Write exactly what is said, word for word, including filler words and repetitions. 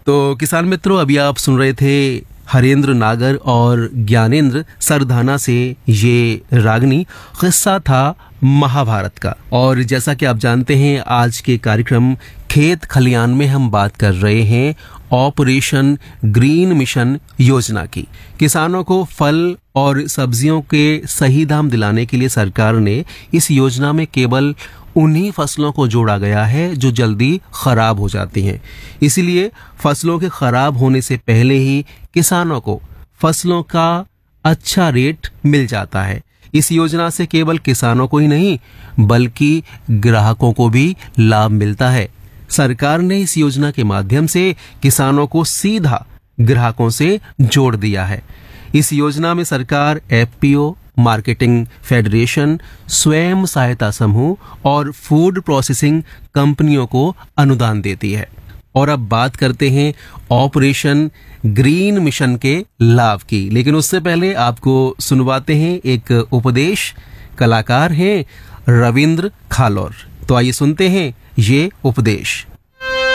तो किसान मित्रों, अभी आप सुन रहे थे हरेंद्र नागर और ज्ञानेंद्र सरधाना से ये रागनी। किस्सा था महाभारत का। और जैसा कि आप जानते हैं, आज के कार्यक्रम खेत खलियान में हम बात कर रहे हैं ऑपरेशन ग्रीन मिशन योजना की। किसानों को फल और सब्जियों के सही दाम दिलाने के लिए सरकार ने इस योजना में केवल उन्हीं फसलों को जोड़ा गया है जो जल्दी खराब हो जाती हैं। इसीलिए फसलों के खराब होने से पहले ही किसानों को फसलों का अच्छा रेट मिल जाता है। इस योजना से केवल किसानों को ही नहीं बल्कि ग्राहकों को भी लाभ मिलता है। सरकार ने इस योजना के माध्यम से किसानों को सीधा ग्राहकों से जोड़ दिया है। इस योजना में सरकार एफपीओ, मार्केटिंग फेडरेशन, स्वयं सहायता समूह और फूड प्रोसेसिंग कंपनियों को अनुदान देती है। और अब बात करते हैं ऑपरेशन ग्रीन मिशन के लाभ की, लेकिन उससे पहले आपको सुनवाते हैं एक उपदेश। कलाकार हैं रविंद्र खालौर। तो आइए सुनते हैं ये उपदेश।